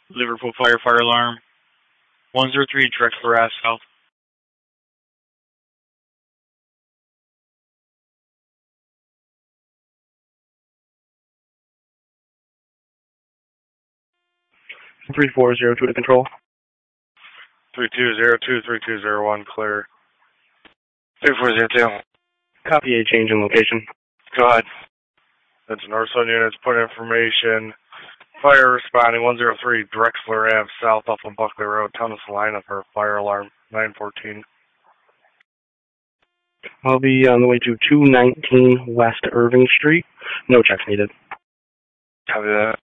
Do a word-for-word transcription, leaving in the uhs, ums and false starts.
Liverpool Fire, fire alarm. one zero three, Drexler Ave South. three four zero two to control. three two zero two, three two zero one, clear. three four zero two. Copy a change in location. Go ahead. That's Northzone units, put information. Fire responding, one zero three, Drexler Ave South off of Buckley Road, Thomas Salina for fire alarm, nine fourteen. I'll be on the way to two nineteen West Irving Street. No checks needed. Copy that.